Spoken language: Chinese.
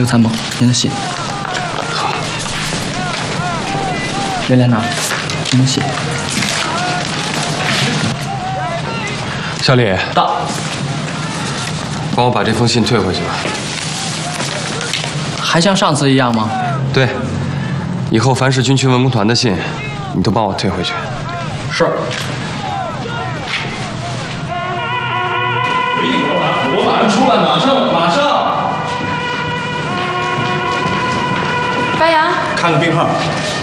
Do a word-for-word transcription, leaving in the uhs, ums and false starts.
这个参谋，您的信。 好。 袁连长，您的信。 小李， 到。 帮我把这封信退回去吧。 还像上次一样吗？ 对，以后凡是军区文工团的信，你都帮我退回去。 是。 我马上出来，马上马上。 白杨， 看个病号。